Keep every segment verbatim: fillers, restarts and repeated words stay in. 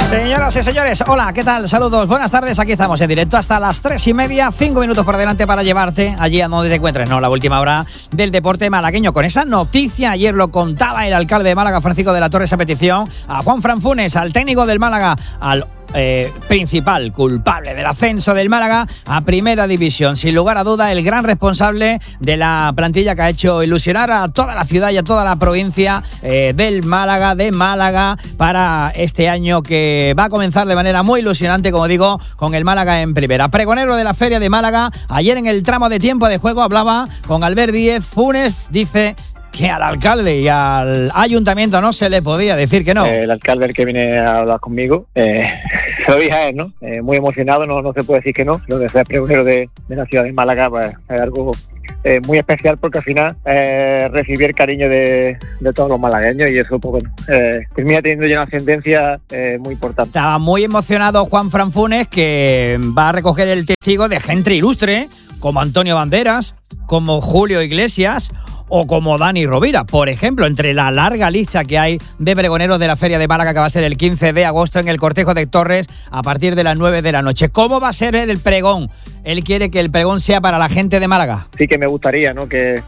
Señoras y señores, hola, ¿qué tal? Saludos, buenas tardes, aquí estamos en directo hasta las tres y media, cinco minutos por delante para llevarte allí a donde te encuentres, ¿no? La última hora del deporte malagueño. Con esa noticia, ayer lo contaba el alcalde de Málaga, Francisco de la Torre, esa petición a Juanfran Funes, al técnico del Málaga, al Eh, principal culpable del ascenso del Málaga a Primera División. Sin lugar a duda, el gran responsable de la plantilla que ha hecho ilusionar a toda la ciudad y a toda la provincia eh, del Málaga, de Málaga, para este año que va a comenzar de manera muy ilusionante, como digo, con el Málaga en primera. Pregonero de la Feria de Málaga, ayer en el tramo de tiempo de juego hablaba con Albert Díez. Funes dice que al alcalde y al ayuntamiento no se le podía decir que no. Eh, el alcalde, el que viene a hablar conmigo, eh, se lo dije a él, ¿no? Eh, muy emocionado, no, no se puede decir que no. Lo de ser pregonero de, de la ciudad de Málaga, pues, es algo eh, muy especial, porque al final eh, recibí el cariño de, de todos los malagueños, y eso, pues bueno, eh, termina teniendo ya una ascendencia eh, muy importante. Estaba muy emocionado Juanfran Funes, que va a recoger el testigo de gente ilustre, como Antonio Banderas, como Julio Iglesias o como Dani Rovira, por ejemplo, entre la larga lista que hay de pregoneros de la Feria de Málaga, que va a ser el quince de agosto en el Cortejo de Torres a partir de las nueve de la noche. ¿Cómo va a ser el pregón? Él quiere que el pregón sea para la gente de Málaga. Sí que me gustaría, ¿no?, que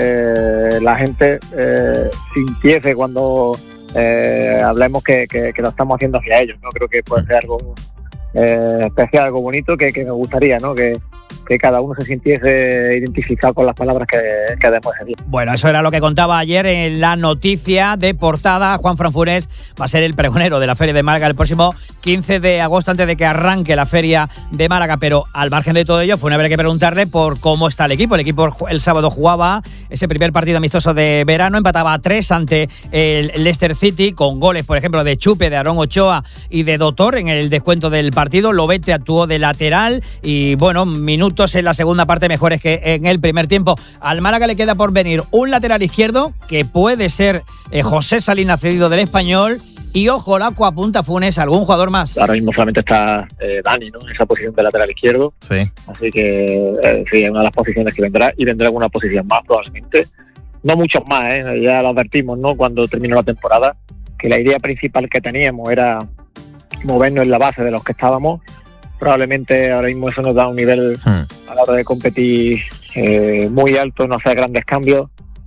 eh, la gente eh, sintiese cuando eh, hablemos que, que, que lo estamos haciendo hacia ellos, ¿no? Creo que puede ser algo eh, especial, algo bonito, que, que me gustaría, ¿no?, que que cada uno se sintiese identificado con las palabras que, que debemos decir. Bueno, eso era lo que contaba ayer en la noticia de portada. Juanfran Funes va a ser el pregonero de la Feria de Málaga el próximo quince de agosto, antes de que arranque la Feria de Málaga. Pero al margen de todo ello, fue una vez que preguntarle por cómo está el equipo. El equipo el sábado jugaba ese primer partido amistoso de verano, empataba a tres ante el Leicester City, con goles, por ejemplo, de Chupe, de Aarón Ochoa y de Dotor en el descuento del partido. Lobete actuó de lateral y, bueno, minutos en la segunda parte mejores que en el primer tiempo. Al Málaga le queda por venir un lateral izquierdo, que puede ser eh, José Salinas, cedido del Español, y ojo, la apunta Funes, algún jugador más. Ahora mismo solamente está eh, Dani, ¿no?, en esa posición de lateral izquierdo. Sí. Así que eh, sí, es una de las posiciones que vendrá, y vendrá alguna posición más probablemente. No muchos más, ¿eh? Ya lo advertimos, ¿no?, cuando terminó la temporada, que la idea principal que teníamos era movernos en la base de los que estábamos. Probablemente ahora mismo eso nos da un nivel hmm. a la hora de competir eh, muy alto, no hacer grandes cambios.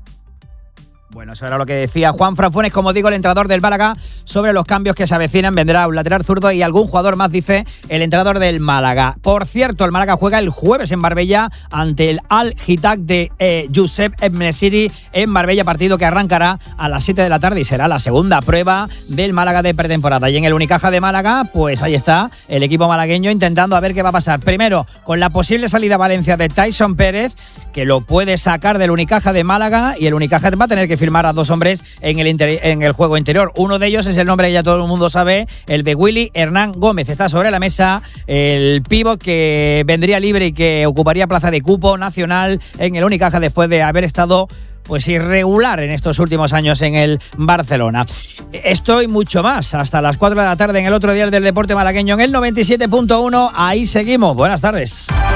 Bueno, eso era lo que decía Juanfran Funes, como digo, el entrenador del Málaga, sobre los cambios que se avecinan. Vendrá un lateral zurdo y algún jugador más, dice el entrenador del Málaga. Por cierto, el Málaga juega el jueves en Marbella ante el Al-Hitak de eh, Josep Emnesiri en Marbella, partido que arrancará a las siete de la tarde y será la segunda prueba del Málaga de pretemporada. Y en el Unicaja de Málaga, pues ahí está el equipo malagueño intentando a ver qué va a pasar. Primero, con la posible salida a Valencia de Tyson Pérez, que lo puede sacar del Unicaja de Málaga, y el Unicaja va a tener que firmar a dos hombres en el, inter- en el juego interior. Uno de ellos es el nombre que ya todo el mundo sabe, el de Willy Hernán Gómez. Está sobre la mesa el pívot que vendría libre y que ocuparía plaza de cupo nacional en el Unicaja después de haber estado pues irregular en estos últimos años en el Barcelona. Esto y mucho más hasta las cuatro de la tarde en el otro día del deporte malagueño en el noventa y siete punto uno. Ahí seguimos. Buenas tardes.